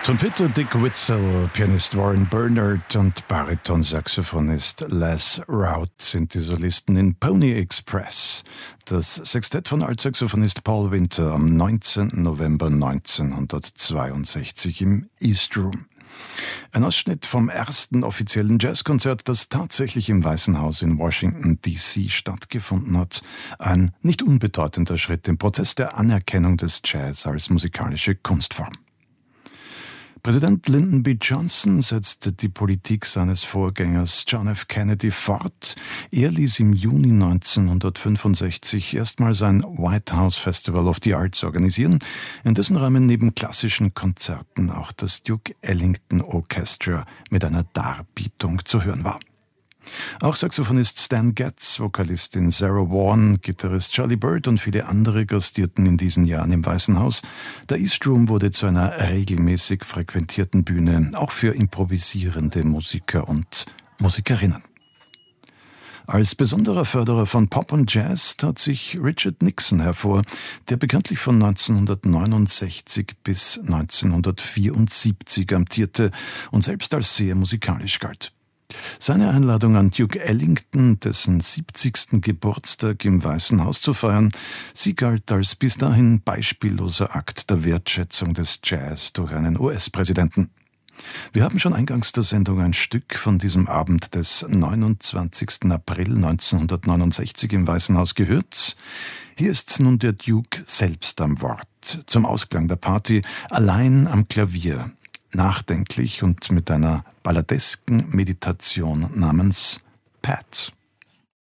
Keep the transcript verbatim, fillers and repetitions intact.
Trompeter Dick Witzel, Pianist Warren Bernard und Bariton-Saxophonist Les Rout sind die Solisten in Pony Express. Das Sextett von Altsaxophonist Paul Winter am neunzehnten November neunzehnhundertzweiundsechzig im East Room. Ein Ausschnitt vom ersten offiziellen Jazzkonzert, das tatsächlich im Weißen Haus in Washington D C stattgefunden hat. Ein nicht unbedeutender Schritt im Prozess der Anerkennung des Jazz als musikalische Kunstform. Präsident Lyndon B. Johnson setzte die Politik seines Vorgängers John F. Kennedy fort. Er ließ im Juni neunzehnhundertfünfundsechzig erstmals ein White House Festival of the Arts organisieren, in dessen Rahmen neben klassischen Konzerten auch das Duke Ellington Orchestra mit einer Darbietung zu hören war. Auch Saxophonist Stan Getz, Vokalistin Sarah Vaughan, Gitarrist Charlie Bird und viele andere gastierten in diesen Jahren im Weißen Haus. Der East Room wurde zu einer regelmäßig frequentierten Bühne, auch für improvisierende Musiker und Musikerinnen. Als besonderer Förderer von Pop und Jazz tat sich Richard Nixon hervor, der bekanntlich von neunzehnhundertneunundsechzig bis neunzehnhundertvierundsiebzig amtierte und selbst als sehr musikalisch galt. Seine Einladung an Duke Ellington, dessen siebzigsten Geburtstag im Weißen Haus zu feiern, sie galt als bis dahin beispielloser Akt der Wertschätzung des Jazz durch einen U S-Präsidenten. Wir haben schon eingangs der Sendung ein Stück von diesem Abend des neunundzwanzigsten April neunzehnhundertneunundsechzig im Weißen Haus gehört. Hier ist nun der Duke selbst am Wort, zum Ausklang der Party, allein am Klavier, nachdenklich und mit einer balladesken Meditation namens Pat.